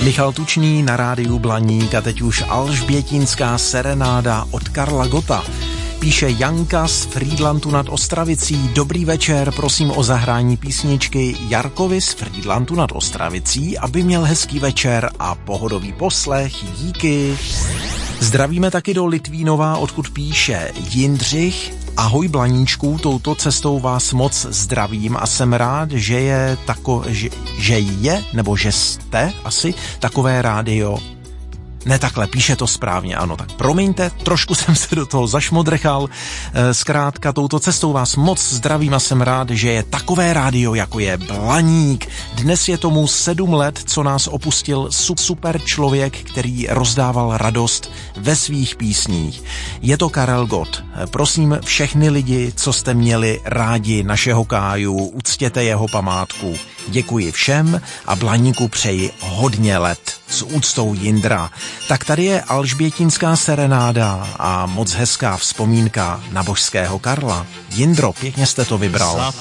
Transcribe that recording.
Michal Tučný na rádiu Blaník a teď už alžbětinská serenáda od Karla Gotta. Píše Janka z Frýdlantu nad Ostravicí. Dobrý večer, prosím o zahrání písničky Jarkovi z Frýdlantu nad Ostravicí, aby měl hezký večer a pohodový poslech. Díky. Zdravíme taky do Litvínova, odkud píše Jindřich. Ahoj Blaníčku, touto cestou vás moc zdravím a jsem rád, že jste asi takové rádio. Ne takhle, píše to správně, ano, tak promiňte, trošku jsem se do toho zašmodrchal. Zkrátka, touto cestou vás moc zdravím a jsem rád, že je takové rádio, jako je Blaník. Dnes je tomu 7 let, co nás opustil super člověk, který rozdával radost ve svých písních. Je to Karel Gott. Prosím všechny lidi, co jste měli rádi našeho Káju, uctěte jeho památku. Děkuji všem a Blaníku přeji hodně let. S úctou Jindra. Tak tady je alžbětinská serenáda a moc hezká vzpomínka na božského Karla. Jindro, pěkně jste to vybral.